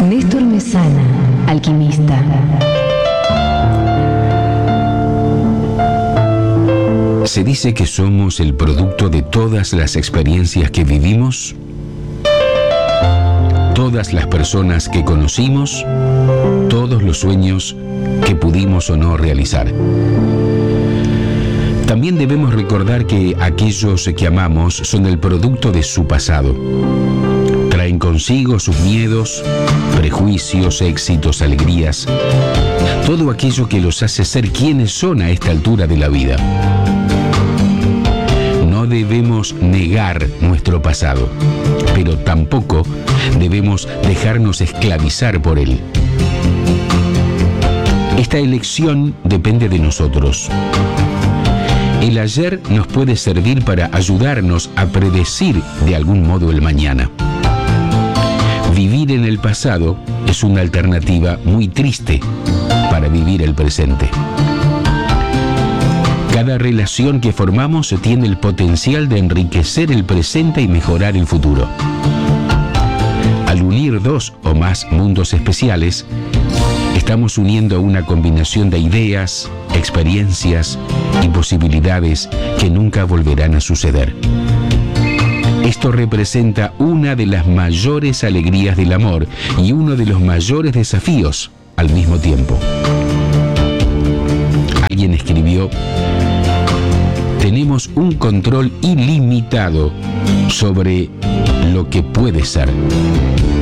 Néstor Mesana, alquimista. ¿Se dice que somos el producto de todas las experiencias que vivimos? Todas las personas que conocimos, todos los sueños que pudimos o no realizar. También debemos recordar que aquellos que amamos son el producto de su pasado. Traen consigo sus miedos, prejuicios, éxitos, alegrías, todo aquello que los hace ser quienes son a esta altura de la vida. No debemos negar nuestro pasado, pero tampoco debemos dejarnos esclavizar por él. Esta elección depende de nosotros. El ayer nos puede servir para ayudarnos a predecir de algún modo el mañana. Vivir en el pasado es una alternativa muy triste para vivir el presente. Cada relación que formamos tiene el potencial de enriquecer el presente y mejorar el futuro. Al unir dos o más mundos especiales, estamos uniendo una combinación de ideas, experiencias y posibilidades que nunca volverán a suceder. Esto representa una de las mayores alegrías del amor y uno de los mayores desafíos al mismo tiempo. Alguien escribió: tenemos un control ilimitado sobre lo que puede ser.